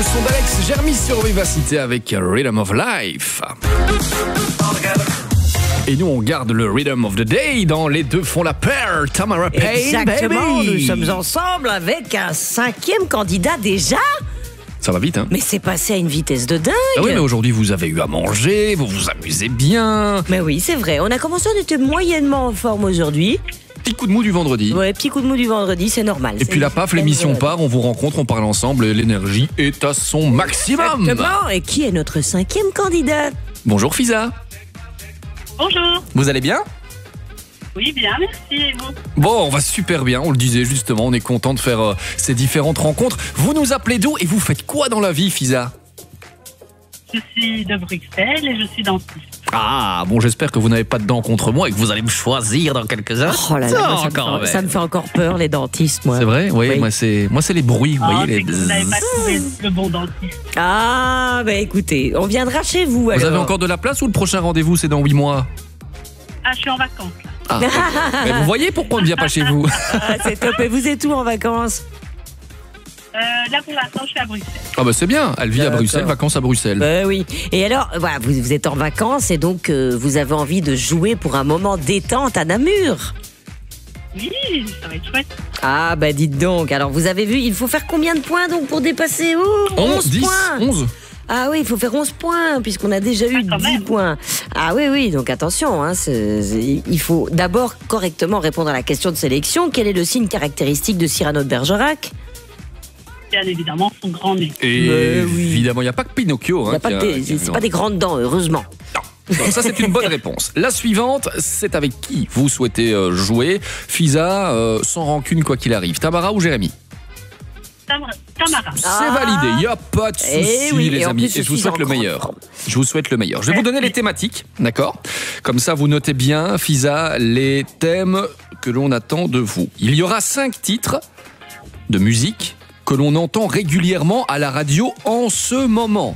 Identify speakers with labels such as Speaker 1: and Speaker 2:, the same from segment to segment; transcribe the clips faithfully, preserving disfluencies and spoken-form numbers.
Speaker 1: Le son d'Alex Germis sur Vivacité avec Rhythm of Life. Et nous, on garde le Rhythm of the Day dans Les Deux font la paire. Tamara Payne,
Speaker 2: Exactement,
Speaker 1: baby.
Speaker 2: nous sommes ensemble avec un cinquième candidat déjà.
Speaker 1: Ça va vite, hein?
Speaker 2: Mais c'est passé à une vitesse de dingue.
Speaker 1: Ah oui, mais aujourd'hui, vous avez eu à manger, vous vous amusez bien.
Speaker 2: Mais oui, c'est vrai. On a commencé, on était moyennement en forme aujourd'hui.
Speaker 1: Petit coup de mou du vendredi.
Speaker 2: Ouais, petit coup de mou du vendredi, c'est normal.
Speaker 1: Et puis la paf, l'émission part, on vous rencontre, on parle ensemble et l'énergie est à son maximum.
Speaker 2: Exactement. Et qui est notre cinquième candidat?
Speaker 1: Bonjour Fisa.
Speaker 3: Bonjour.
Speaker 1: Vous allez bien?
Speaker 3: Oui, bien, merci. Et vous?
Speaker 1: Bon, on va super bien, on le disait justement, on est content de faire euh, ces différentes rencontres. Vous nous appelez d'où et vous faites quoi dans la vie, Fisa?
Speaker 3: Je suis de Bruxelles et je suis dentiste.
Speaker 1: Ah, bon, j'espère que vous n'avez pas de dents contre moi et que vous allez me choisir dans quelques heures.
Speaker 2: Oh là là,
Speaker 1: Ça,
Speaker 2: moi, ça,
Speaker 1: encore,
Speaker 2: me fait,
Speaker 1: ouais.
Speaker 2: ça me fait encore peur, les dentistes, moi.
Speaker 1: C'est vrai? Oui,
Speaker 2: Oui.
Speaker 1: moi c'est moi c'est les bruits, vous
Speaker 3: Ah,
Speaker 1: voyez,
Speaker 3: c'est
Speaker 1: les
Speaker 3: que vous n'avez pas
Speaker 1: bzzz.
Speaker 3: trouvé le bon dentiste.
Speaker 2: Ah, bah écoutez, on viendra chez vous, alors.
Speaker 1: Vous avez encore de la place ou le prochain rendez-vous c'est dans huit mois?
Speaker 3: Ah, je suis en vacances, là.
Speaker 1: Ah, mais vous voyez pourquoi on ne vient pas chez vous?
Speaker 2: Ah, c'est top. Et vous êtes où en vacances?
Speaker 3: Euh, là, pour l'instant, je suis à Bruxelles.
Speaker 1: Ah bah c'est bien, elle vit à
Speaker 2: D'accord.
Speaker 1: Bruxelles, vacances à Bruxelles.
Speaker 2: Bah oui. Et alors, voilà, vous, vous êtes en vacances et donc euh, vous avez envie de jouer pour un moment détente à Namur.
Speaker 3: Oui, ça va être chouette.
Speaker 2: Ah bah dites donc. Alors vous avez vu, il faut faire combien de points donc pour dépasser? Oh,
Speaker 1: onze, dix,
Speaker 2: points.
Speaker 1: onze.
Speaker 2: Ah oui, il faut faire onze points puisqu'on a déjà eu
Speaker 3: Ah, quand
Speaker 2: dix
Speaker 3: même.
Speaker 2: points. Ah oui, oui, donc attention, hein, c'est- c'est- il faut d'abord correctement répondre à la question de sélection. Quel est le signe caractéristique de Cyrano de Bergerac?
Speaker 3: Bien évidemment, son grand nez.
Speaker 1: Et
Speaker 2: Mais oui.
Speaker 1: évidemment, il n'y a pas que Pinocchio.
Speaker 2: Il
Speaker 1: Hein,
Speaker 2: y a pas
Speaker 1: qui a-
Speaker 2: de-
Speaker 1: qui a-
Speaker 2: C'est pas des grandes dents, heureusement.
Speaker 1: Non, ça c'est une bonne réponse. La suivante, c'est avec qui vous souhaitez euh, jouer. Fisa, euh, sans rancune quoi qu'il arrive. Tamara ou Jérémy?
Speaker 3: Tamara. Tamara.
Speaker 1: C'est
Speaker 2: Ah.
Speaker 1: validé, il n'y a pas de souci
Speaker 2: Eh oui,
Speaker 1: les
Speaker 2: et en
Speaker 1: amis.
Speaker 2: plus,
Speaker 1: Et je vous
Speaker 2: suis
Speaker 1: souhaite
Speaker 2: en
Speaker 1: le
Speaker 2: grande
Speaker 1: meilleur.
Speaker 2: forme.
Speaker 1: Je vous souhaite le meilleur. Je vais vous donner les thématiques, d'accord? Comme ça, vous notez bien, Fisa, les thèmes que l'on attend de vous. Il y aura cinq titres de musique que l'on entend régulièrement à la radio en ce moment.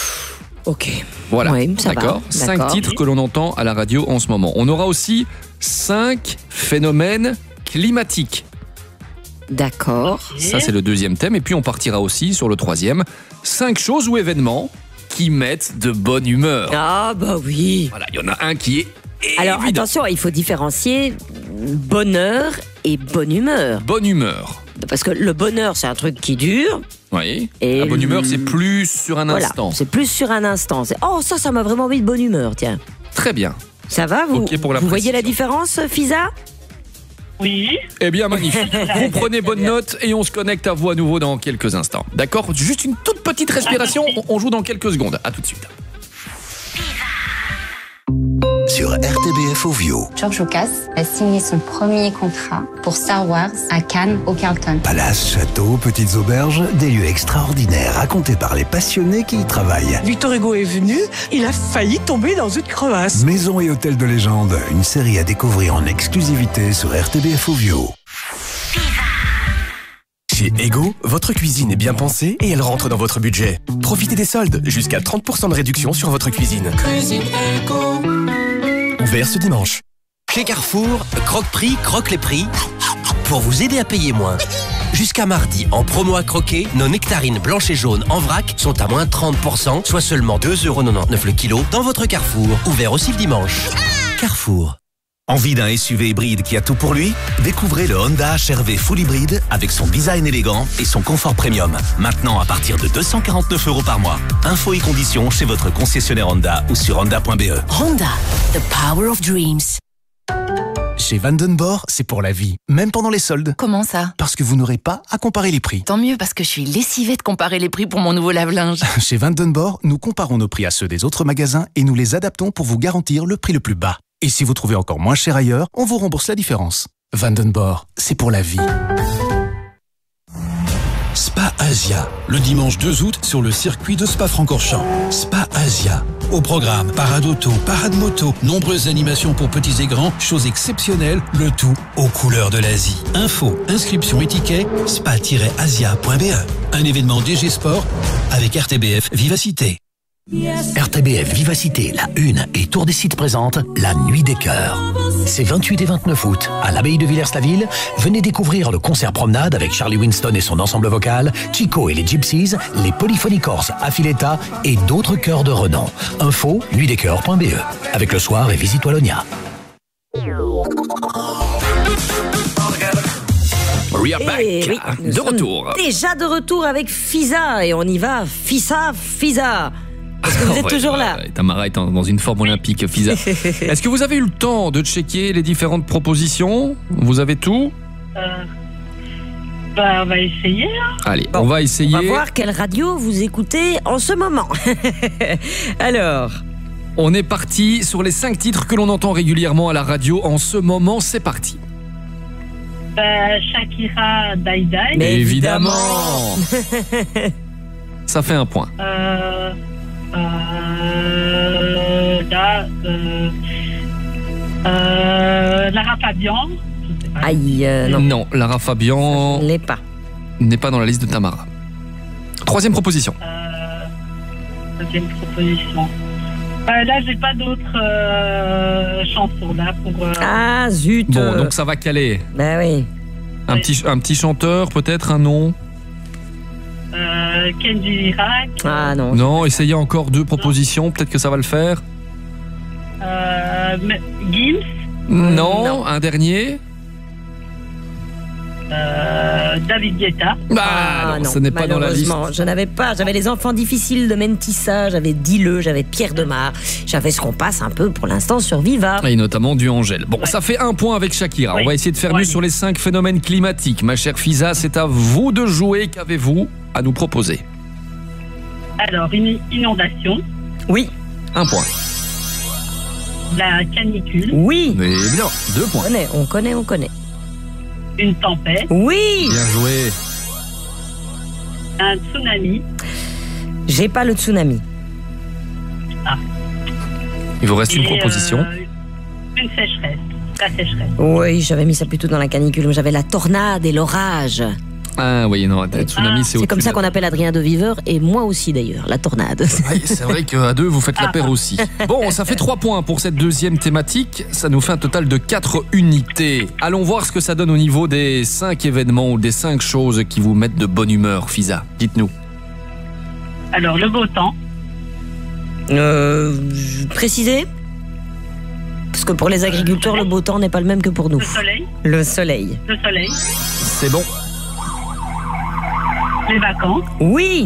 Speaker 2: Ok.
Speaker 1: Voilà,
Speaker 2: Oui, ça va.
Speaker 1: d'accord. Cinq
Speaker 2: D'accord.
Speaker 1: titres que l'on entend à la radio en ce moment. On aura aussi cinq phénomènes climatiques.
Speaker 2: D'accord.
Speaker 1: Ça, c'est le deuxième thème. Et puis, on partira aussi sur le troisième. Cinq choses ou événements qui mettent de bonne humeur.
Speaker 2: Ah bah oui.
Speaker 1: Voilà, il y en a un qui est
Speaker 2: Alors
Speaker 1: évident.
Speaker 2: attention, il faut différencier bonheur et bonne humeur.
Speaker 1: Bonne humeur.
Speaker 2: Parce que le bonheur, c'est un truc qui dure.
Speaker 1: Oui.
Speaker 2: Et
Speaker 1: la bonne
Speaker 2: le-
Speaker 1: humeur, c'est plus sur un
Speaker 2: Voilà,
Speaker 1: instant.
Speaker 2: c'est plus sur un instant. C'est, oh, ça, ça m'a vraiment mis de bonne humeur, tiens.
Speaker 1: Très bien.
Speaker 2: Ça va, vous,
Speaker 1: Ok pour la
Speaker 2: vous voyez la
Speaker 1: précision.
Speaker 2: différence, Fisa?
Speaker 3: Oui.
Speaker 1: Eh bien, magnifique. Vous prenez bonne note et on se connecte à vous à nouveau dans quelques instants. D'accord? Juste une toute petite respiration. On- On joue dans quelques secondes. À tout de suite.
Speaker 4: Sur R T B F Ovio.
Speaker 5: George Lucas a signé son premier contrat pour Star Wars à Cannes, au Carlton.
Speaker 4: Palaces, châteaux, petites auberges, des lieux extraordinaires racontés par les passionnés qui y travaillent.
Speaker 6: Victor Hugo est venu, il a failli tomber dans une crevasse.
Speaker 4: Maisons et hôtels de légende, une série à découvrir en exclusivité sur R T B F Ovio.
Speaker 7: Chez Ego, votre cuisine est bien pensée et elle rentre dans votre budget. Profitez des soldes, jusqu'à trente pour cent de réduction sur votre cuisine. Ouvert ce dimanche.
Speaker 8: Chez Carrefour, Croque-Prix, croque les prix pour vous aider à payer moins. Jusqu'à mardi, en promo à croquer, nos nectarines blanches et jaunes en vrac sont à moins trente pour cent, soit seulement deux euros quatre-vingt-dix-neuf le kilo dans votre Carrefour. Ouvert aussi le dimanche. Carrefour.
Speaker 9: Envie d'un S U V hybride qui a tout pour lui? Découvrez le Honda H R V Full Hybride avec son design élégant et son confort premium. Maintenant à partir de deux cent quarante-neuf euros par mois. Infos et conditions chez votre concessionnaire Honda ou sur honda point b e.
Speaker 10: Honda, the power of dreams.
Speaker 7: Chez Vandenborg, c'est pour la vie, même pendant les soldes.
Speaker 10: Comment ça?
Speaker 7: Parce que vous n'aurez pas à comparer les prix.
Speaker 10: Tant mieux parce que je suis lessivée de comparer les prix pour mon nouveau lave-linge.
Speaker 7: Chez Vandenborg, nous comparons nos prix à ceux des autres magasins et nous les adaptons pour vous garantir le prix le plus bas. Et si vous trouvez encore moins cher ailleurs, on vous rembourse la différence. Vandenborg, c'est pour la vie.
Speaker 11: Spa Asia, le dimanche deux août sur le circuit de Spa-Francorchamps. Spa Asia. Au programme, parade auto, parade moto, nombreuses animations pour petits et grands, choses exceptionnelles, le tout aux couleurs de l'Asie. Info, inscription et ticket, spa tiret asia point b e. Un événement D G Sport avec R T B F Vivacité.
Speaker 12: R T B F Vivacité, La Une et Tour des Sites présentent La Nuit des Cœurs. C'est vingt-huit et vingt-neuf août, à l'abbaye de Villers-la-Ville. Venez découvrir le concert promenade avec Charlie Winston et son ensemble vocal, Chico et les Gypsies, les Polyphony Corses Affiletta et d'autres chœurs de renom. Info, nuit des cœurs point b e. Avec le soir et visite Wallonia.
Speaker 1: We are back.
Speaker 2: Et oui, nous
Speaker 1: de
Speaker 2: sommes
Speaker 1: retour.
Speaker 2: Déjà de retour avec Fisa et on y va. Fisa, Fisa. Est-ce que vous êtes
Speaker 1: Ouais,
Speaker 2: toujours
Speaker 1: ouais,
Speaker 2: là?
Speaker 1: ouais, Tamara est en- dans une forme olympique, Fisa. Est-ce que vous avez eu le temps de checker les différentes propositions? Vous avez tout?
Speaker 3: Euh, bah, on va essayer. Hein.
Speaker 1: Allez, on va essayer.
Speaker 2: On va voir quelle radio vous écoutez en ce moment. Alors,
Speaker 1: On est parti sur les cinq titres que l'on entend régulièrement à la radio en ce moment. C'est parti.
Speaker 3: Bah, Shakira, Die Die.
Speaker 1: Mais évidemment. Ça fait un point.
Speaker 3: Euh, euh, là, euh, euh, Lara Fabian.
Speaker 2: aïe, euh, non.
Speaker 1: Non, Lara Fabian
Speaker 2: Je ne l'ai pas.
Speaker 1: n'est pas dans la liste de Tamara. Troisième proposition.
Speaker 3: Euh, deuxième proposition. Euh, là, j'ai pas d'autres euh, chansons là pour. Euh...
Speaker 2: Ah, zut.
Speaker 1: Bon,
Speaker 2: euh,
Speaker 1: donc ça va caler.
Speaker 2: Bah oui.
Speaker 1: Un petit, un petit chanteur, peut-être, un nom?
Speaker 3: Euh, Kenji Girac.
Speaker 2: Ah non.
Speaker 1: Non, essayez encore deux propositions, peut-être que ça va le faire.
Speaker 3: Euh, mais- Gims.
Speaker 1: Non,
Speaker 2: non.
Speaker 1: un dernier.
Speaker 3: Euh, David Guetta.
Speaker 1: Ah, non, ce n'est pas dans la liste.
Speaker 2: Malheureusement, je n'avais pas. J'avais les enfants difficiles de Mentissa, j'avais Dilleux, j'avais Pierre Demar, j'avais ce qu'on passe un peu pour l'instant sur Viva.
Speaker 1: Et notamment du Angèle. Bon, ça fait un point avec Shakira.
Speaker 3: Oui.
Speaker 1: On va essayer de faire
Speaker 3: Oui.
Speaker 1: mieux sur les cinq phénomènes climatiques. Ma chère Fisa, c'est à vous de jouer. Qu'avez-vous à nous proposer?
Speaker 3: Alors, une inondation,
Speaker 2: Oui,
Speaker 1: Un point.
Speaker 3: la canicule,
Speaker 2: oui.
Speaker 1: Mais bien, deux
Speaker 2: On
Speaker 1: points.
Speaker 2: connaît, on connaît, on connaît.
Speaker 3: une tempête,
Speaker 2: Oui.
Speaker 1: Bien joué.
Speaker 3: un tsunami,
Speaker 2: J'ai pas le tsunami.
Speaker 1: Il vous reste une
Speaker 3: et,
Speaker 1: proposition.
Speaker 3: euh, une sécheresse, la sécheresse.
Speaker 2: Oui, j'avais mis ça plutôt dans la canicule, mais j'avais la tornade et l'orage.
Speaker 1: Ah oui, non, le tsunami, c'est
Speaker 2: C'est comme
Speaker 1: au-dessus
Speaker 2: ça
Speaker 1: de
Speaker 2: qu'on
Speaker 1: la-
Speaker 2: appelle Adrien de Viveur, et moi aussi d'ailleurs, la tornade.
Speaker 1: Oui, c'est vrai qu'à deux, vous faites la paire aussi. Bon, ça fait trois points pour cette deuxième thématique. Ça nous fait un total de quatre unités. Allons voir ce que ça donne au niveau des cinq événements ou des cinq choses qui vous mettent de bonne humeur, Fisa. Dites-nous.
Speaker 3: Alors, le beau temps,
Speaker 2: Euh, je- préciser Parce que pour les agriculteurs, le beau temps n'est pas le même que pour nous.
Speaker 3: le soleil,
Speaker 2: Le soleil.
Speaker 3: le soleil,
Speaker 1: C'est bon.
Speaker 3: les vacances,
Speaker 2: Oui.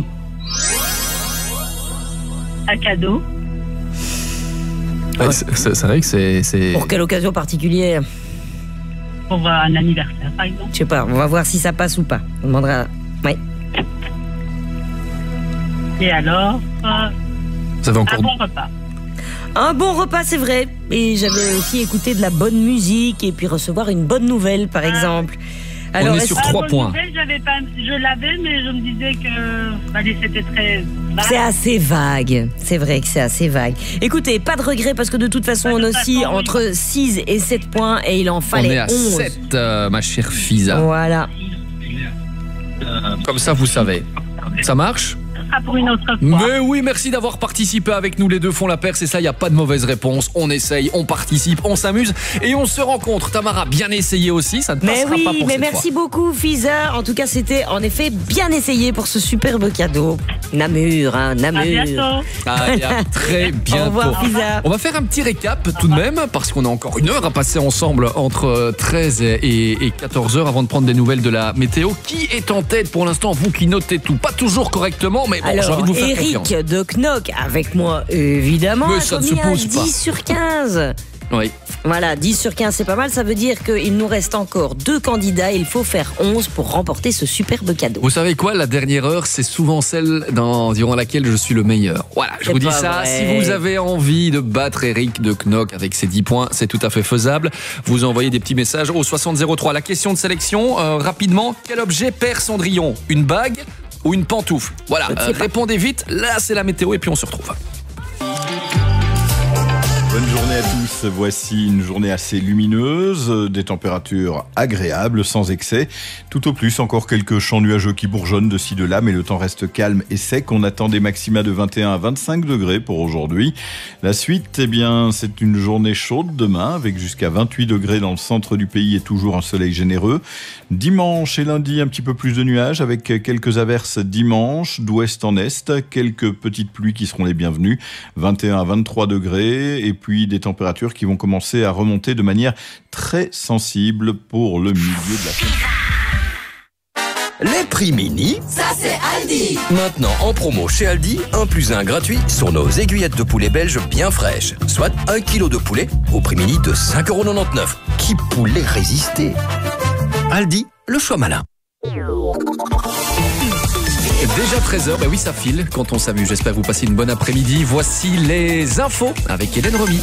Speaker 3: un cadeau,
Speaker 1: Ouais, c'est c'est- c'est vrai que c'est... c'est-
Speaker 2: Pour quelle occasion particulière?
Speaker 3: pour euh, un anniversaire, par exemple.
Speaker 2: Je sais pas, on va voir si ça passe ou pas. On demandera. Oui.
Speaker 3: Et alors, euh,
Speaker 1: Vous avez
Speaker 3: un
Speaker 1: encore...
Speaker 3: bon repas.
Speaker 2: Un bon repas, c'est vrai. Et j'avais aussi écouté de la bonne musique et puis recevoir une bonne nouvelle, par exemple.
Speaker 1: On est
Speaker 2: est-ce-
Speaker 1: sur
Speaker 3: Ah,
Speaker 1: trois
Speaker 3: bonne
Speaker 1: points.
Speaker 3: nouvelle, j'avais pas, je l'avais, mais je me disais que allez, c'était très.
Speaker 2: C'est assez vague. C'est vrai que c'est assez vague. Écoutez, pas de regret parce que de toute façon, on oscille entre six et sept points et il en
Speaker 1: On
Speaker 2: fallait
Speaker 1: est à
Speaker 2: onze.
Speaker 1: sept, euh, ma chère Fisa.
Speaker 2: Voilà.
Speaker 1: Comme ça, vous savez. Ça marche?
Speaker 3: Ah, pour une autre fois.
Speaker 1: Mais oui, merci d'avoir participé avec nous. Les deux font la paire, c'est ça, il n'y a pas de mauvaise réponse. On essaye, on participe, on s'amuse et on se rencontre. Tamara, bien essayé aussi, ça ne
Speaker 2: Mais
Speaker 1: passera
Speaker 2: oui,
Speaker 1: pas pour
Speaker 2: mais
Speaker 1: cette
Speaker 2: merci
Speaker 1: fois.
Speaker 2: beaucoup, Fisa. En tout cas, c'était en effet bien essayé pour ce superbe cadeau. Namur, hein, Namur.
Speaker 3: À bientôt.
Speaker 1: Allez, à très bientôt.
Speaker 2: Au revoir, Fisa.
Speaker 1: On va faire un petit récap tout de même, parce qu'on a encore une heure à passer ensemble entre treize et, et quatorze heures avant de prendre des nouvelles de la météo. Qui est en tête pour l'instant? Vous qui notez tout. Pas toujours correctement, mais bon, j'ai envie
Speaker 2: Alors,
Speaker 1: de vous faire
Speaker 2: Eric
Speaker 1: confiance.
Speaker 2: de Knock avec moi, évidemment,
Speaker 1: Mais
Speaker 2: a
Speaker 1: ça ne
Speaker 2: commis
Speaker 1: se pose
Speaker 2: un
Speaker 1: pas.
Speaker 2: dix sur quinze.
Speaker 1: Oui.
Speaker 2: Voilà, dix sur quinze, c'est pas mal. Ça veut dire qu'il nous reste encore deux candidats. Il faut faire onze pour remporter ce superbe cadeau.
Speaker 1: Vous savez quoi? La dernière heure, c'est souvent celle dans, durant laquelle je suis le meilleur. Voilà, je
Speaker 2: C'est
Speaker 1: vous dis
Speaker 2: pas
Speaker 1: ça.
Speaker 2: vrai.
Speaker 1: Si vous avez envie de battre Eric de Knock avec ses dix points, c'est tout à fait faisable. Vous envoyez des petits messages au soixante zéro trois. La question de sélection, euh, rapidement, quel objet perd Cendrillon? Une bague ou une pantoufle? Voilà,
Speaker 2: Je ne sais
Speaker 1: euh,
Speaker 2: pas.
Speaker 1: répondez vite. Là, c'est la météo et puis on se retrouve.
Speaker 13: Bonne journée à tous. Voici une journée assez lumineuse, des températures agréables, sans excès. Tout au plus, encore quelques champs nuageux qui bourgeonnent de ci de là, mais le temps reste calme et sec. On attend des maxima de vingt et un à vingt-cinq degrés pour aujourd'hui. La suite, eh bien, c'est une journée chaude demain, avec jusqu'à vingt-huit degrés dans le centre du pays et toujours un soleil généreux. Dimanche et lundi, un petit peu plus de nuages, avec quelques averses dimanche, d'ouest en est, quelques petites pluies qui seront les bienvenues. vingt et un à vingt-trois degrés, et puis des températures qui vont commencer à remonter de manière très sensible pour le milieu de la semaine.
Speaker 8: Les prix mini,
Speaker 14: ça c'est Aldi.
Speaker 8: Maintenant en promo chez Aldi, un plus un gratuit sur nos aiguillettes de poulet belge bien fraîches. Soit un kilo de poulet au prix mini de cinq euros quatre-vingt-dix-neuf. Qui pourrait résister? Aldi, le choix malin.
Speaker 1: Déjà treize heures, bah oui ça file quand on s'amuse. J'espère que vous passez une bonne après-midi. Voici les infos avec Hélène Romy.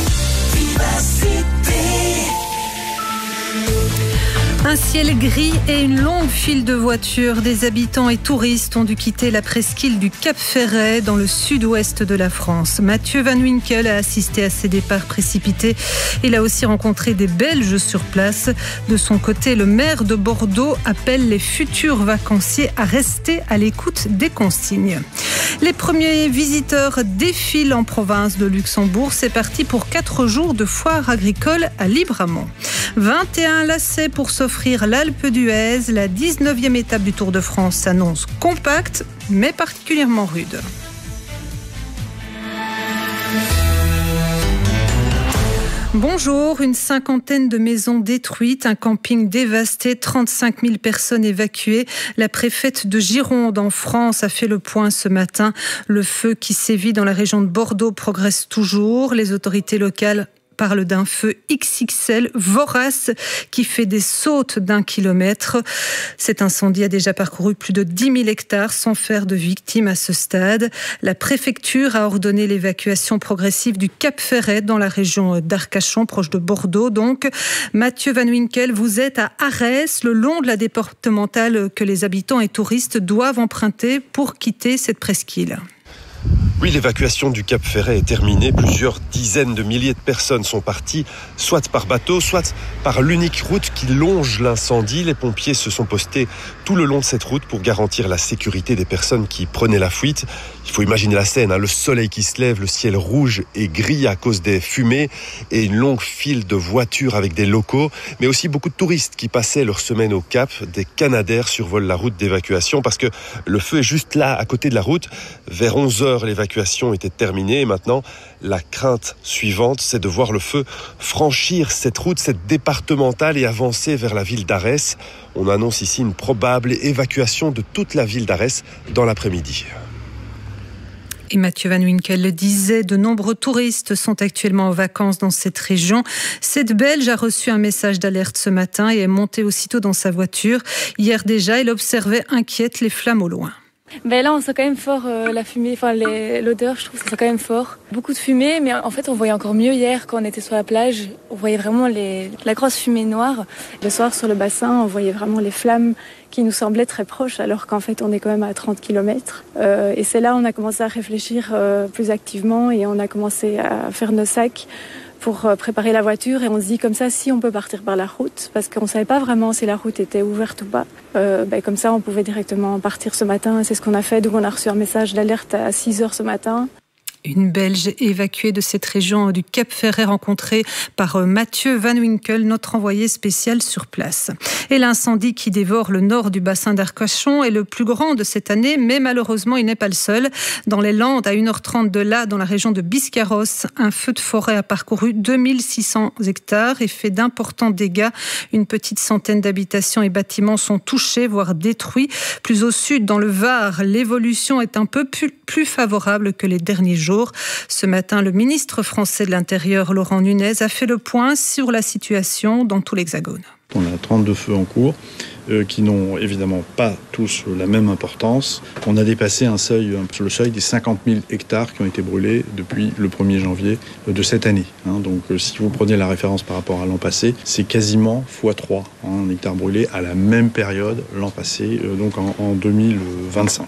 Speaker 15: Un ciel gris et une longue file de voitures. Des habitants et touristes ont dû quitter la presqu'île du Cap-Ferret dans le sud-ouest de la France. Mathieu Van Winkel a assisté à ces départs précipités. Il a aussi rencontré des Belges sur place. De son côté, le maire de Bordeaux appelle les futurs vacanciers à rester à l'écoute des consignes. Les premiers visiteurs défilent en province de Luxembourg. C'est parti pour quatre jours de foire agricole à Libramont. vingt et un lacets pour s'offrir l'Alpe d'Huez. La dix-neuvième étape du Tour de France s'annonce compacte, mais particulièrement rude. Bonjour, une cinquantaine de maisons détruites, un camping dévasté, trente-cinq mille personnes évacuées. La préfète de Gironde en France a fait le point ce matin. Le feu qui sévit dans la région de Bordeaux progresse toujours. Les autorités locales parle d'un feu X X L vorace qui fait des sautes d'un kilomètre. Cet incendie a déjà parcouru plus de dix mille hectares sans faire de victimes à ce stade. La préfecture a ordonné l'évacuation progressive du Cap-Ferret dans la région d'Arcachon, proche de Bordeaux. Donc, Mathieu Van Winkel, vous êtes à Arès, le long de la départementale que les habitants et touristes doivent emprunter pour quitter cette presqu'île.
Speaker 16: Oui, l'évacuation du Cap-Ferret est terminée. Plusieurs dizaines de milliers de personnes sont parties, soit par bateau, soit par l'unique route qui longe l'incendie. Les pompiers se sont postés tout le long de cette route pour garantir la sécurité des personnes qui prenaient la fuite. Il faut imaginer la scène, hein, le soleil qui se lève, le ciel rouge et gris à cause des fumées et une longue file de voitures avec des locaux, mais aussi beaucoup de touristes qui passaient leur semaine au Cap. Des Canadair survolent la route d'évacuation parce que le feu est juste là, à côté de la route. Vers onze heures, l'évacuation était terminée et maintenant, la crainte suivante, c'est de voir le feu franchir cette route, cette départementale et avancer vers la ville d'Arès. On annonce ici une probable évacuation de toute la ville d'Arès dans l'après-midi.
Speaker 15: Et Mathieu Van Winkel le disait, de nombreux touristes sont actuellement en vacances dans cette région. Cette Belge a reçu un message d'alerte ce matin et est montée aussitôt dans sa voiture. Hier déjà, elle observait inquiète les flammes au loin.
Speaker 17: Ben là, on sent quand même fort euh, la fumée, enfin les, l'odeur, je trouve que ça sent quand même fort. Beaucoup de fumée, mais en fait, on voyait encore mieux hier quand on était sur la plage. On voyait vraiment les, la grosse fumée noire. Le soir, sur le bassin, on voyait vraiment les flammes qui nous semblaient très proches, alors qu'en fait, on est quand même à trente kilomètres. Euh, et c'est là où on a commencé à réfléchir euh, plus activement et on a commencé à faire nos sacs pour préparer la voiture et on se dit comme ça si on peut partir par la route parce qu'on ne savait pas vraiment si la route était ouverte ou pas. Euh, ben, comme ça on pouvait directement partir ce matin, c'est ce qu'on a fait, donc on a reçu un message d'alerte à six heures ce matin.
Speaker 15: Une Belge évacuée de cette région du Cap-Ferret rencontrée par Mathieu Van Winkel, notre envoyé spécial sur place. Et l'incendie qui dévore le nord du bassin d'Arcachon est le plus grand de cette année, mais malheureusement il n'est pas le seul. Dans les Landes, à une heure trente de là, dans la région de Biscarrosse, un feu de forêt a parcouru deux mille six cents hectares et fait d'importants dégâts. Une petite centaine d'habitations et bâtiments sont touchés, voire détruits. Plus au sud, dans le Var, l'évolution est un peu plus, plus favorable que les derniers jours. Ce matin, le ministre français de l'Intérieur, Laurent Nunez, a fait le point sur la situation dans tout l'Hexagone.
Speaker 18: On a trente-deux feux en cours euh, qui n'ont évidemment pas tous la même importance. On a dépassé un seuil, un, le seuil des cinquante mille hectares qui ont été brûlés depuis le premier janvier de cette année. Hein. Donc euh, si vous prenez la référence par rapport à l'an passé, c'est quasiment fois trois hein, un hectare brûlé à la même période l'an passé, euh, donc en, en deux mille vingt-cinq.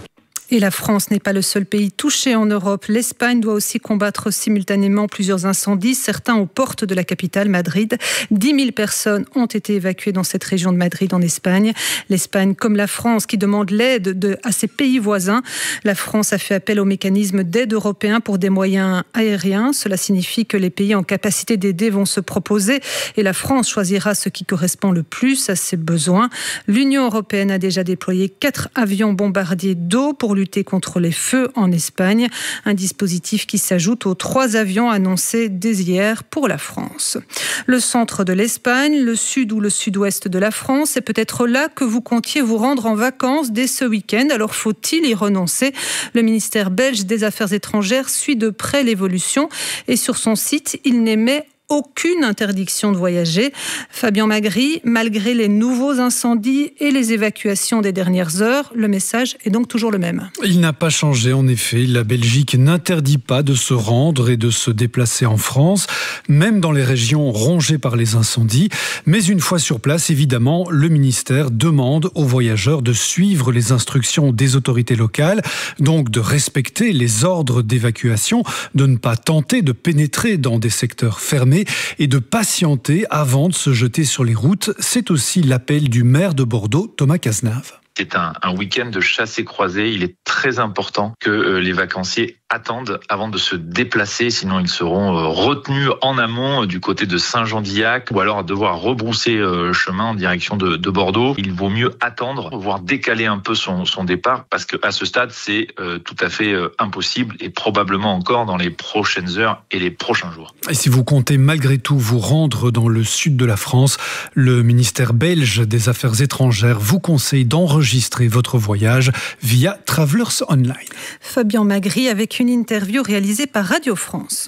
Speaker 15: Et la France n'est pas le seul pays touché en Europe. L'Espagne doit aussi combattre simultanément plusieurs incendies, certains aux portes de la capitale, Madrid. dix mille personnes ont été évacuées dans cette région de Madrid en Espagne. L'Espagne, comme la France, qui demande l'aide de, à ses pays voisins. La France a fait appel au mécanisme d'aide européen pour des moyens aériens. Cela signifie que les pays en capacité d'aider vont se proposer et la France choisira ce qui correspond le plus à ses besoins. L'Union européenne a déjà déployé quatre avions bombardiers d'eau pour lutter contre les feux en Espagne. Un dispositif qui s'ajoute aux trois avions annoncés dès hier pour la France. Le centre de l'Espagne, le sud ou le sud-ouest de la France, c'est peut-être là que vous comptiez vous rendre en vacances dès ce week-end. Alors faut-il y renoncer ? Le ministère belge des Affaires étrangères suit de près l'évolution et sur son site, il n'émet aucune interdiction de voyager. Fabien Magri, malgré les nouveaux incendies et les évacuations des dernières heures, le message est donc toujours le même.
Speaker 14: Il n'a pas changé, en effet. La Belgique n'interdit pas de se rendre et de se déplacer en France, même dans les régions rongées par les incendies. Mais une fois sur place, évidemment, le ministère demande aux voyageurs de suivre les instructions des autorités locales, donc de respecter les ordres d'évacuation, de ne pas tenter de pénétrer dans des secteurs fermés et de patienter avant de se jeter sur les routes. C'est aussi l'appel du maire de Bordeaux, Thomas Cazenave.
Speaker 19: C'est un, un week-end de chassé-croisé. Il est très important que euh, les vacanciers attendent avant de se déplacer, sinon ils seront euh, retenus en amont euh, du côté de Saint-Jean-d'Illac ou alors devoir rebrousser euh, chemin en direction de, de Bordeaux. Il vaut mieux attendre, voire décaler un peu son, son départ parce qu'à ce stade, c'est euh, tout à fait euh, impossible et probablement encore dans les prochaines heures et les prochains jours.
Speaker 14: Et si vous comptez malgré tout vous rendre dans le sud de la France, le ministère belge des Affaires étrangères vous conseille d'enregistrer votre voyage via Travelers Online.
Speaker 15: Fabien Magri avec une interview réalisée par Radio France.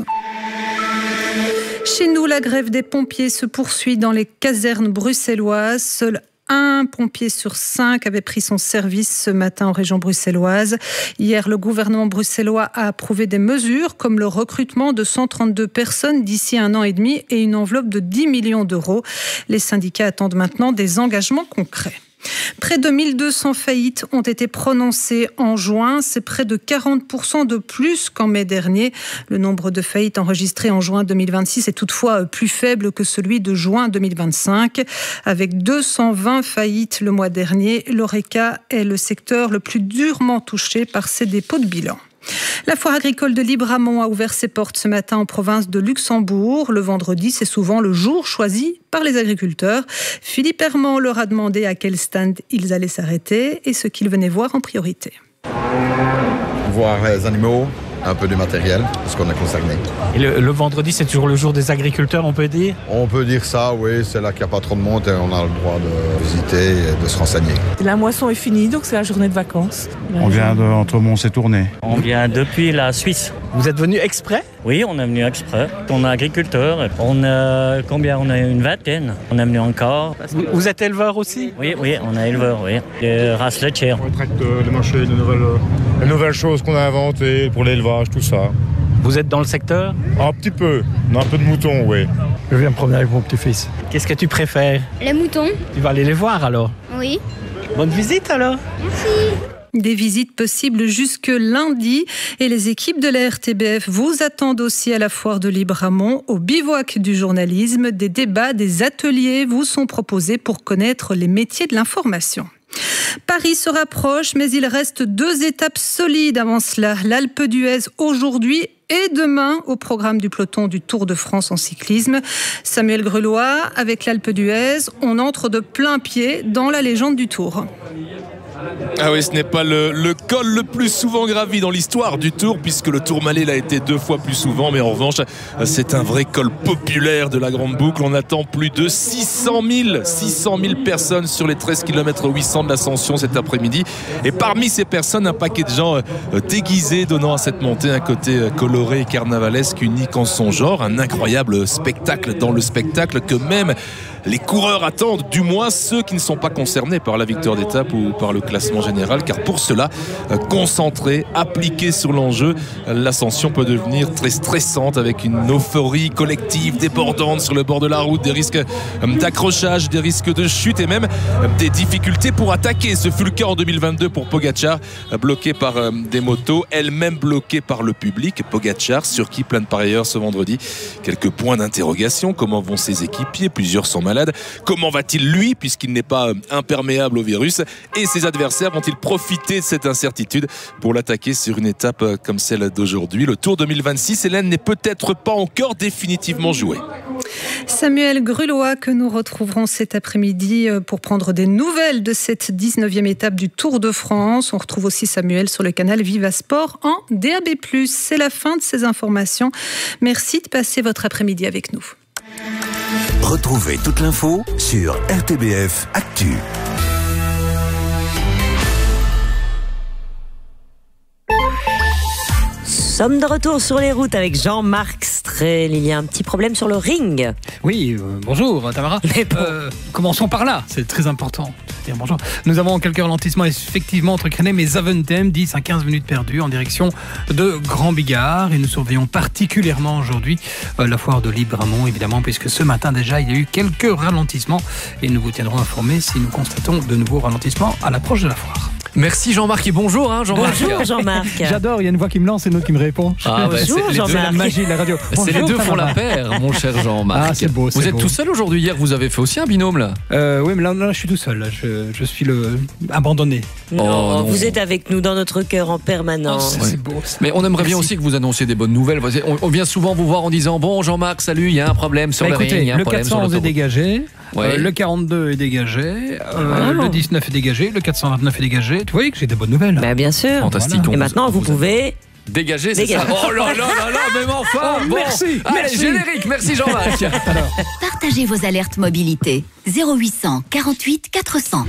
Speaker 15: Chez nous, la grève des pompiers se poursuit dans les casernes bruxelloises. Seul un pompier sur cinq avait pris son service ce matin en région bruxelloise. Hier, le gouvernement bruxellois a approuvé des mesures comme le recrutement de cent trente-deux personnes d'ici un an et demi et une enveloppe de dix millions d'euros. Les syndicats attendent maintenant des engagements concrets. Près de mille deux cents faillites ont été prononcées en juin. C'est près de quarante pour cent de plus qu'en mai dernier. Le nombre de faillites enregistrées en juin deux mille vingt-six est toutefois plus faible que celui de juin deux mille vingt-cinq. Avec deux cent vingt faillites le mois dernier, l'Horeca est le secteur le plus durement touché par ces dépôts de bilan. La foire agricole de Libramont a ouvert ses portes ce matin en province de Luxembourg. Le vendredi, c'est souvent le jour choisi par les agriculteurs. Philippe Herman leur a demandé à quel stand ils allaient s'arrêter et ce qu'ils venaient voir en priorité.
Speaker 20: Voir les animaux, un peu du matériel, parce qu'on est concerné.
Speaker 21: Et le, le vendredi, c'est toujours le jour des agriculteurs, on peut dire ?
Speaker 20: On peut dire ça, oui, c'est là qu'il n'y a pas trop de monde et on a le droit de visiter et de se renseigner.
Speaker 6: La moisson est finie, donc c'est la journée de vacances.
Speaker 18: On vient de Entremont et Tournai.
Speaker 22: On vient depuis la Suisse.
Speaker 21: Vous êtes venu exprès ?
Speaker 22: Oui, on est venu exprès. On est agriculteur. On a combien ? On a une vingtaine. On est venu encore.
Speaker 21: Vous, vous êtes éleveur aussi ?
Speaker 22: Oui, oui, on est éleveur, oui. De race laitière.
Speaker 23: On traite les marchés, les nouvelles, les nouvelles choses qu'on a inventées pour l'élevage, tout ça.
Speaker 21: Vous êtes dans le secteur ?
Speaker 23: Un petit peu. On a un peu de moutons, oui.
Speaker 21: Je viens me promener avec mon petit-fils. Qu'est-ce que tu préfères ?
Speaker 24: Les moutons.
Speaker 21: Tu vas aller les voir alors ?
Speaker 24: Oui.
Speaker 21: Bonne visite alors.
Speaker 24: Merci.
Speaker 15: Des visites possibles jusque lundi et les équipes de la R T B F vous attendent aussi à la foire de Libramont. Au bivouac du journalisme, des débats, des ateliers vous sont proposés pour connaître les métiers de l'information. Paris se rapproche, mais il reste deux étapes solides avant cela. L'Alpe d'Huez aujourd'hui et demain au programme du peloton du Tour de France en cyclisme. Samuel Grelois, avec l'Alpe d'Huez, on entre de plein pied dans la légende du Tour.
Speaker 25: Ah oui, ce n'est pas le, le col le plus souvent gravi dans l'histoire du Tour, puisque le Tourmalet l'a été deux fois plus souvent, mais en revanche, c'est un vrai col populaire de la Grande Boucle. On attend plus de six cent mille personnes sur les treize kilomètres huit cents de l'ascension cet après-midi. Et parmi ces personnes, un paquet de gens déguisés, donnant à cette montée un côté coloré et carnavalesque unique en son genre. Un incroyable spectacle dans le spectacle que même les coureurs attendent, du moins ceux qui ne sont pas concernés par la victoire d'étape ou par le classement général, car pour cela, concentré, appliqué sur l'enjeu, l'ascension peut devenir très stressante avec une euphorie collective débordante sur le bord de la route, des risques d'accrochage, des risques de chute et même des difficultés pour attaquer. Ce fut le cas en deux mille vingt-deux pour Pogačar, bloqué par des motos, elles-mêmes bloquées par le public. Pogačar, sur qui plane par ailleurs ce vendredi quelques points d'interrogation. Comment vont ses équipiers? Plusieurs sont malades. Comment va-t-il lui, puisqu'il n'est pas imperméable au virus? Et ses adversaires vont-ils profiter de cette incertitude pour l'attaquer sur une étape comme celle d'aujourd'hui? Le Tour deux mille vingt-six, Hélène, n'est peut-être pas encore définitivement joué.
Speaker 15: Samuel Grulois, que nous retrouverons cet après-midi pour prendre des nouvelles de cette dix-neuvième étape du Tour de France. On retrouve aussi Samuel sur le canal Viva Sport en D A B plus. C'est la fin de ces informations. Merci de passer votre après-midi avec nous.
Speaker 4: Retrouvez toute l'info sur R T B F Actu.
Speaker 2: Nous sommes de retour sur les routes avec Jean-Marc Strel. Il y a un petit problème sur le ring.
Speaker 21: Oui, euh, bonjour Tamara.
Speaker 2: Bon.
Speaker 21: Euh, commençons par là, c'est très important de dire bonjour. Nous avons quelques ralentissements effectivement entre Crénay et Zaventem, dix à quinze minutes perdues en direction de Grand Bigard. Et nous surveillons particulièrement aujourd'hui euh, la foire de Libramont, évidemment, puisque ce matin déjà il y a eu quelques ralentissements. Et nous vous tiendrons informés si nous constatons de nouveaux ralentissements à l'approche de la foire.
Speaker 1: Merci Jean-Marc et bonjour hein, Jean-Marc.
Speaker 2: Bonjour Jean-Marc.
Speaker 21: J'adore, il y a une voix qui me lance et une autre qui me répond.
Speaker 1: Ah, bah,
Speaker 2: bonjour
Speaker 1: c'est,
Speaker 2: Jean-Marc.
Speaker 21: C'est la magie de la radio.
Speaker 1: C'est
Speaker 21: Bonjour,
Speaker 1: les deux font
Speaker 21: Tamara.
Speaker 1: la paire, mon cher Jean-Marc.
Speaker 21: Ah, c'est beau, c'est
Speaker 1: vous êtes
Speaker 21: beau.
Speaker 1: tout seul aujourd'hui? Hier, vous avez fait aussi un binôme là.
Speaker 21: Euh, oui, mais là, là, je suis tout seul. Là. Je, je suis le abandonné.
Speaker 2: Non,
Speaker 1: Oh, non.
Speaker 2: vous êtes avec nous dans notre cœur en permanence.
Speaker 21: Oh, c'est beau. Ça.
Speaker 1: Mais on aimerait bien
Speaker 21: Merci.
Speaker 1: aussi que vous annonciez des bonnes nouvelles. On, on vient souvent vous voir en disant bon Jean-Marc, salut, il y a un problème sur
Speaker 21: Bah,
Speaker 1: le
Speaker 21: écoutez,
Speaker 1: ring, il y a un
Speaker 21: le
Speaker 1: problème
Speaker 21: quatre
Speaker 1: sur
Speaker 21: cent onze est
Speaker 1: l'autoroute.
Speaker 21: dégagé,
Speaker 1: Ouais.
Speaker 21: euh, le quarante-deux est dégagé, euh,
Speaker 2: Ah.
Speaker 21: le dix-neuf est dégagé, le quatre cent vingt-neuf est dégagé. Tu vois que j'ai des bonnes nouvelles.
Speaker 2: Bah, bien sûr.
Speaker 1: Fantastique.
Speaker 21: Voilà.
Speaker 1: on
Speaker 2: Et
Speaker 1: vous-
Speaker 2: maintenant,
Speaker 1: on
Speaker 2: vous
Speaker 1: vous
Speaker 2: pouvez...
Speaker 1: Dégager, c'est
Speaker 2: Dégager.
Speaker 1: ça. Oh là là là là, même enfin.
Speaker 21: Oh,
Speaker 1: bon.
Speaker 21: merci,
Speaker 1: Allez,
Speaker 21: merci.
Speaker 1: générique, merci Jean-Marc.
Speaker 5: Partagez vos alertes mobilité. zéro huit cent quarante-huit quatre cents.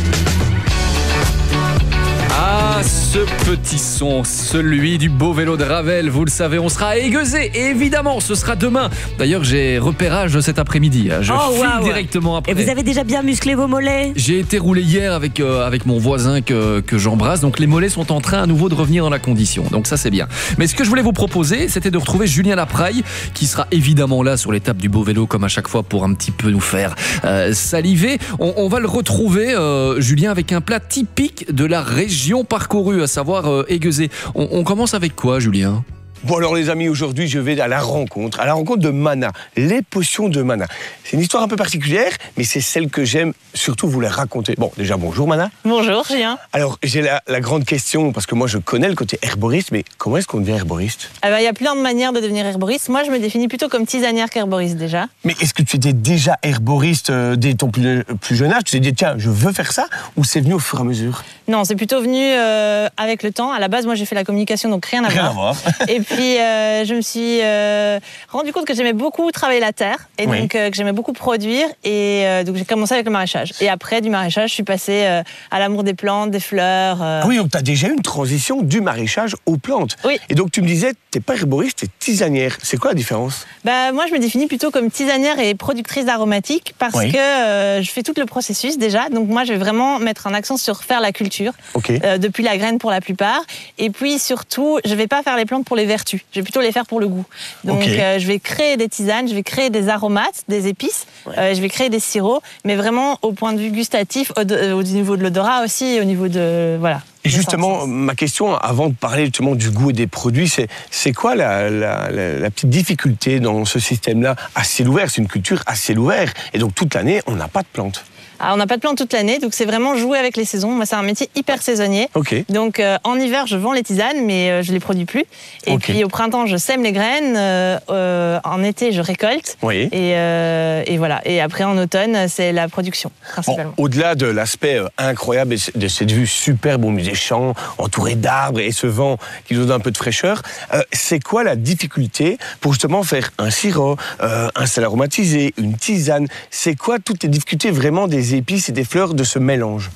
Speaker 1: Ah, ce petit son, celui du beau vélo de Ravel, vous le savez, on sera à Aiguezé, et évidemment, ce sera demain. D'ailleurs, j'ai repérage cet après-midi, je
Speaker 2: Oh,
Speaker 1: file
Speaker 2: waouh.
Speaker 1: directement après.
Speaker 2: Et vous avez déjà bien musclé vos mollets?
Speaker 1: J'ai été roulé hier avec, euh, avec mon voisin que, que j'embrasse, donc les mollets sont en train à nouveau de revenir dans la condition, donc ça c'est bien. Mais ce que je voulais vous proposer, c'était de retrouver Julien Lapraille, qui sera évidemment là sur l'étape du beau vélo, comme à chaque fois, pour un petit peu nous faire euh, saliver. On, on va le retrouver, euh, Julien, avec un plat typique de la région parcourue, à savoir euh, Aiguezé. On, on commence avec quoi, Julien ?
Speaker 9: Bon alors les amis, aujourd'hui je vais à la rencontre, à la rencontre de Mana, les potions de Mana. C'est une histoire un peu particulière, mais c'est celle que j'aime surtout vous la raconter. Bon, déjà bonjour Mana.
Speaker 6: Bonjour, Julien.
Speaker 9: Alors j'ai la, la grande question, parce que moi je connais le côté herboriste, mais comment est-ce qu'on devient herboriste?
Speaker 6: Eh ben, il y a plein de manières de devenir herboriste. Moi, je me définis plutôt comme tisanière qu'herboriste déjà.
Speaker 9: Mais est-ce que tu étais déjà herboriste euh, dès ton plus, plus jeune âge? Tu t'es dit tiens, je veux faire ça, ou c'est venu au fur et à mesure?
Speaker 6: Non, c'est plutôt venu euh, avec le temps. À la base, moi, j'ai fait la communication, donc rien à
Speaker 9: Rien
Speaker 6: voir.
Speaker 9: à voir.
Speaker 6: Et puis, euh, je me suis euh, rendu compte que j'aimais beaucoup travailler la terre, et
Speaker 9: Oui.
Speaker 6: donc euh, que j'aimais beaucoup produire. Et euh, donc, j'ai commencé avec le maraîchage. Et après, du maraîchage, je suis passée euh, à l'amour des plantes, des fleurs. euh.
Speaker 9: Ah oui, donc tu as déjà eu une transition du maraîchage aux plantes.
Speaker 6: Oui.
Speaker 9: Et donc tu me disais, t'es pas herboriste, t'es tisanière. C'est quoi la différence?
Speaker 6: Bah, moi, je me définis plutôt comme tisanière et productrice d'aromatiques parce
Speaker 9: Oui.
Speaker 6: que euh, je fais tout le processus déjà. Donc, moi, je vais vraiment mettre un accent sur faire la culture,
Speaker 9: Ok.
Speaker 6: euh, depuis la graine pour la plupart. Et puis, surtout, je vais pas faire les plantes pour les vertus. Je vais plutôt les faire pour le goût. Donc,
Speaker 9: Ok.
Speaker 6: euh, je vais créer des tisanes, je vais créer des aromates, des épices, euh, je vais créer des sirops, mais vraiment au point de vue gustatif, au, de- au niveau de l'odorat aussi, au niveau de... Voilà.
Speaker 9: Et justement, ma question, avant de parler justement du goût et des produits, c'est c'est quoi la, la, la, la petite difficulté dans ce système-là à ciel ouvert? C'est une culture à ciel ouvert. Et donc toute l'année, on n'a pas de plantes.
Speaker 6: Alors, on n'a pas de plantes toute l'année, donc c'est vraiment jouer avec les saisons. Moi, c'est un métier hyper saisonnier.
Speaker 9: Ok.
Speaker 6: Donc, euh, en hiver, je vends les tisanes, mais euh, je les produis plus. Et
Speaker 9: Ok.
Speaker 6: puis, au printemps, je sème les graines. Euh, euh, en été, je récolte.
Speaker 9: Oui.
Speaker 6: Et, euh, et voilà. Et après, en automne, c'est la production,
Speaker 9: Bon,
Speaker 6: principalement.
Speaker 9: au-delà de l'aspect euh, incroyable et de cette vue superbe au milieu des champs, entouré d'arbres et ce vent qui nous donne un peu de fraîcheur, euh, c'est quoi la difficulté pour justement faire un sirop, euh, un sel aromatisé, une tisane? C'est quoi toutes les difficultés vraiment des épices et des fleurs de ce mélange?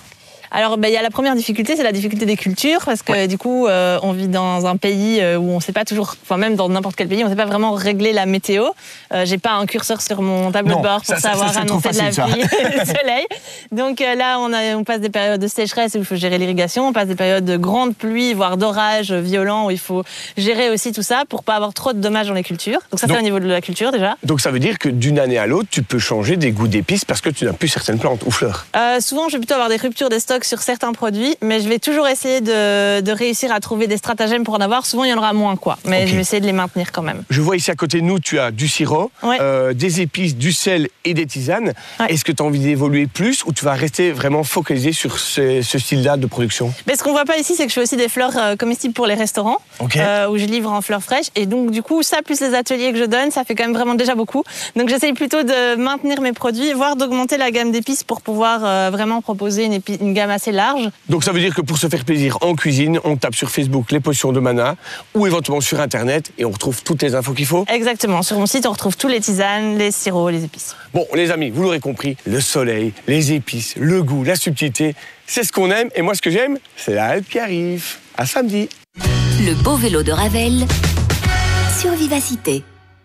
Speaker 6: Alors, ben, il y a la première difficulté, c'est la difficulté des cultures, parce que ouais. du coup, euh, on vit dans un pays où on ne sait pas toujours, enfin même dans n'importe quel pays, on ne sait pas vraiment régler la météo. Euh, j'ai pas un curseur sur mon tableau
Speaker 9: non,
Speaker 6: de bord pour
Speaker 9: ça,
Speaker 6: savoir
Speaker 9: ça, ça,
Speaker 6: annoncer de la
Speaker 9: facile,
Speaker 6: pluie et du soleil. Donc euh, là, on, a, on passe des périodes de sécheresse où il faut gérer l'irrigation, on passe des périodes de grande pluie, voire d'orage violent, où il faut gérer aussi tout ça pour pas avoir trop de dommages dans les cultures. Donc ça, donc, c'est au niveau de la culture déjà.
Speaker 9: Donc ça veut dire que d'une année à l'autre, tu peux changer des goûts d'épices parce que tu n'as plus certaines plantes ou fleurs.
Speaker 6: Euh, souvent, je vais plutôt avoir des ruptures des stocks sur certains produits, mais je vais toujours essayer de, de réussir à trouver des stratagèmes pour en avoir. Souvent, il y en aura moins, quoi. Mais okay. je vais essayer de les maintenir quand même.
Speaker 9: Je vois ici à côté de nous, tu as du sirop, ouais. euh, des épices, du sel et des tisanes. Ouais. Est-ce que tu as envie d'évoluer plus ou tu vas rester vraiment focalisé sur ce, ce style-là de production?
Speaker 6: Mais ce qu'on voit pas ici, c'est que je fais aussi des fleurs euh, comestibles pour les restaurants, okay. euh, où je livre en fleurs fraîches. Et donc, du coup, ça plus les ateliers que je donne, ça fait quand même vraiment déjà beaucoup. Donc, j'essaye plutôt de maintenir mes produits, voire d'augmenter la gamme d'épices pour pouvoir euh, vraiment proposer une, épi- une gamme assez large.
Speaker 9: Donc, ça veut dire que pour se faire plaisir en cuisine, on tape sur Facebook les potions de Mana ou éventuellement sur Internet et on retrouve toutes les infos qu'il faut.
Speaker 6: Exactement. Sur mon site, on retrouve tous les tisanes, les sirops, les épices.
Speaker 9: Bon, les amis, vous l'aurez compris, le soleil, les épices, le goût, la subtilité, c'est ce qu'on aime. Et moi, ce que j'aime, c'est la Alpe qui arrive. À samedi.
Speaker 5: Le beau vélo de Ravel sur Vivacité.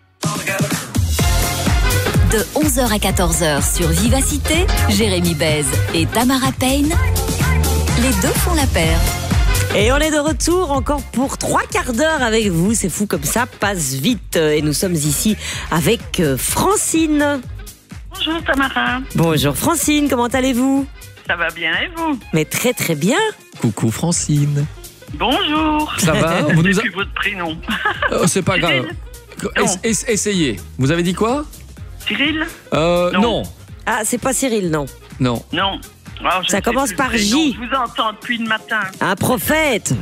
Speaker 5: De onze heures à quatorze heures sur Vivacité, Jérémy Bèze et Tamara Payne, les deux font la paire.
Speaker 2: Et on est de retour encore pour trois quarts d'heure avec vous. C'est fou comme ça passe vite. Et nous sommes ici avec Francine.
Speaker 3: Bonjour Tamara.
Speaker 2: Bonjour Francine, comment allez-vous?
Speaker 3: Ça va bien et vous?
Speaker 2: Mais très très bien.
Speaker 1: Coucou Francine.
Speaker 3: Bonjour.
Speaker 1: Ça va? Vous nous a...
Speaker 3: plus votre prénom.
Speaker 1: Oh, c'est pas grave. Es- es- essayez. Vous avez dit quoi?
Speaker 3: Cyril?
Speaker 1: Euh, non. non.
Speaker 2: Ah, c'est pas Cyril, non.
Speaker 1: Non.
Speaker 3: Non. Alors,
Speaker 2: ça commence par J.
Speaker 3: Je vous entends depuis le matin.
Speaker 2: Un prophète.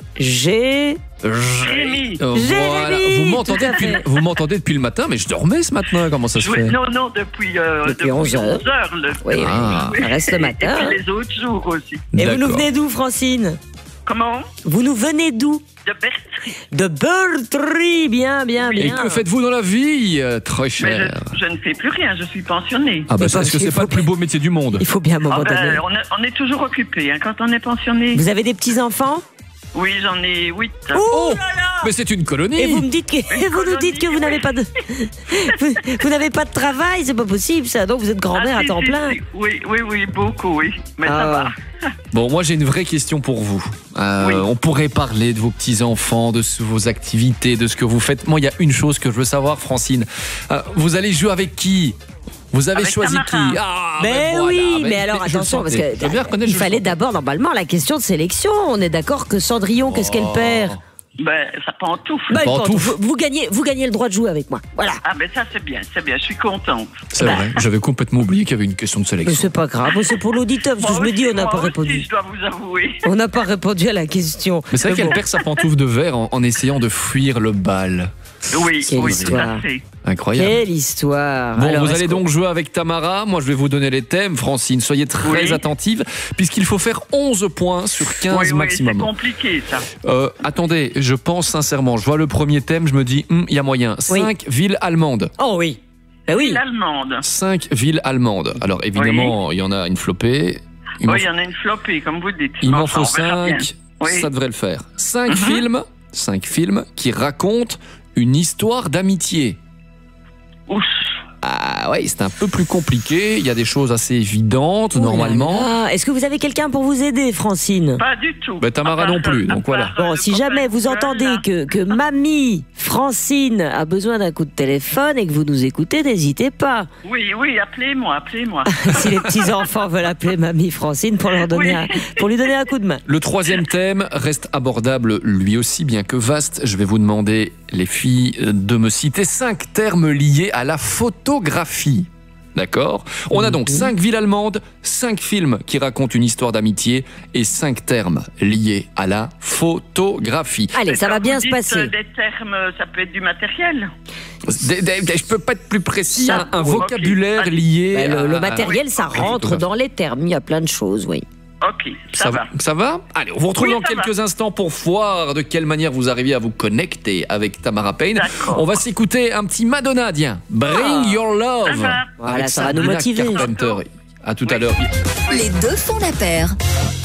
Speaker 2: G.
Speaker 3: Jérémy.
Speaker 1: Euh, voilà. Vous m'entendez depuis, vous m'entendez depuis le matin, mais je dormais ce matin. Comment ça se
Speaker 3: oui,
Speaker 1: fait?
Speaker 3: Non, non, depuis, euh,
Speaker 2: depuis, depuis onze heures.
Speaker 3: onze heures le...
Speaker 2: Oui, ah. Ça reste le matin.
Speaker 3: Et puis les autres jours aussi.
Speaker 2: Et D'accord. Vous nous venez d'où, Francine?
Speaker 3: Comment?
Speaker 2: Vous nous venez d'où?
Speaker 3: De Bertry.
Speaker 2: De Bertry, bien, bien,
Speaker 3: oui.
Speaker 2: bien.
Speaker 1: Et que faites-vous dans la vie, très cher?
Speaker 3: je, je ne fais plus rien, je suis pensionnée.
Speaker 1: Ah bah parce que c'est pas le plus beau métier du monde.
Speaker 2: Il faut bien à un moment
Speaker 3: ah
Speaker 2: donné.
Speaker 3: Ben, on, est, on est toujours occupé hein, quand on est pensionné.
Speaker 2: Vous avez des petits-enfants?
Speaker 3: Oui, j'en ai huit.
Speaker 2: Oh,
Speaker 3: là là.
Speaker 1: Mais c'est une colonie.
Speaker 2: Et vous me dites que
Speaker 3: une
Speaker 2: vous nous dites que vous
Speaker 3: oui.
Speaker 2: n'avez pas de vous, vous n'avez pas de travail, c'est pas possible ça. Donc vous êtes grand-mère
Speaker 3: ah,
Speaker 2: à
Speaker 3: si,
Speaker 2: temps
Speaker 3: si,
Speaker 2: plein.
Speaker 3: Si. Oui, oui, oui, beaucoup, oui. Mais ah. ça va.
Speaker 1: Bon, moi j'ai une vraie question pour vous. Euh, oui. On pourrait parler de vos petits-enfants, de vos activités, de ce que vous faites. Moi, il y a une chose que je veux savoir, Francine. Euh, vous allez jouer avec qui? Vous avez
Speaker 3: avec
Speaker 1: choisi
Speaker 3: Tamara.
Speaker 1: qui? Ah,
Speaker 2: mais
Speaker 1: ben voilà.
Speaker 2: oui,
Speaker 1: mais,
Speaker 2: mais alors
Speaker 1: mais
Speaker 2: attention, parce que il fallait d'abord normalement la question de sélection. On est d'accord que Cendrillon, oh. qu'est-ce qu'elle perd?
Speaker 3: Ben, ça pantoufle.
Speaker 2: Ben, pantoufle. Vous, vous, gagnez, vous gagnez le droit de jouer avec moi. Voilà.
Speaker 3: Ah, ben ça, c'est bien, c'est bien, je suis contente.
Speaker 1: C'est ben. vrai, j'avais complètement oublié qu'il y avait une question de sélection.
Speaker 2: Mais c'est pas grave, c'est pour l'auditeur, parce que je me dis, on n'a pas
Speaker 3: aussi,
Speaker 2: répondu.
Speaker 3: Je dois vous avouer.
Speaker 2: On n'a pas répondu à la question.
Speaker 1: Mais c'est vrai qu'elle perd sa pantoufle de verre en, en essayant de fuir le bal.
Speaker 3: Oui,
Speaker 2: Quelle
Speaker 3: oui,
Speaker 2: histoire.
Speaker 3: tout à fait.
Speaker 1: Incroyable.
Speaker 2: Quelle histoire.
Speaker 1: Bon,
Speaker 2: Alors,
Speaker 1: vous allez donc jouer avec Tamara. Moi, je vais vous donner les thèmes. Francine, soyez très
Speaker 3: oui.
Speaker 1: attentive, puisqu'il faut faire onze points sur quinze
Speaker 3: oui, oui,
Speaker 1: maximum.
Speaker 3: C'est compliqué, ça.
Speaker 1: Euh, attendez, je pense sincèrement, je vois le premier thème, je me dis, il hum, y a moyen.
Speaker 2: Oui.
Speaker 1: Cinq villes allemandes.
Speaker 2: Oh oui. Ben oui.
Speaker 3: Ville allemande.
Speaker 1: Cinq villes allemandes. Alors, évidemment, il oui. y en a une flopée.
Speaker 3: Il oui, il y en a une flopée, comme vous dites.
Speaker 1: Il m'en faut cinq. Oui. Ça devrait le faire. Cinq mm-hmm. films, cinq films qui racontent une histoire d'amitié.
Speaker 3: Ouf.
Speaker 1: Ah ouais, c'est un peu plus compliqué. Il y a des choses assez évidentes, oh normalement.
Speaker 2: Là là. Est-ce que vous avez quelqu'un pour vous aider, Francine?
Speaker 3: Pas du tout.
Speaker 1: Ben, Tamara enfin, non plus, donc voilà.
Speaker 2: Bon, si jamais vous entendez que, que mamie Francine a besoin d'un coup de téléphone et que vous nous écoutez, n'hésitez pas.
Speaker 3: Oui, oui, appelez-moi, appelez-moi.
Speaker 2: Si les petits-enfants veulent appeler mamie Francine pour, leur donner oui. un, pour lui donner un coup de main.
Speaker 1: Le troisième thème reste abordable lui aussi, bien que vaste. Je vais vous demander, les filles, de me citer cinq termes liés à la photographie. D'accord? On a donc cinq villes allemandes, cinq films qui racontent une histoire d'amitié et cinq termes liés à la photographie.
Speaker 2: Allez,
Speaker 3: mais
Speaker 2: ça va bien se passer.
Speaker 3: Des termes, ça peut être du matériel.
Speaker 1: Des, des, des, je peux pas être plus précis. Un, un vocabulaire okay. lié.
Speaker 2: Ben, le,
Speaker 1: à,
Speaker 2: le matériel,
Speaker 1: à,
Speaker 2: ça rentre dans les termes. Il y a plein de choses, oui.
Speaker 3: Ok, ça,
Speaker 1: ça
Speaker 3: va.
Speaker 1: Ça va? Allez, on vous retrouve
Speaker 3: oui,
Speaker 1: dans quelques va. instants pour voir de quelle manière vous arrivez à vous connecter avec Tamara Payne.
Speaker 3: D'accord.
Speaker 1: On va s'écouter un petit Madonna, tiens. Bring ah. Your Love.
Speaker 3: Ça
Speaker 2: voilà, ça va nous motiver.
Speaker 1: Carpenter À tout à l'heure.
Speaker 5: Les deux font la paire.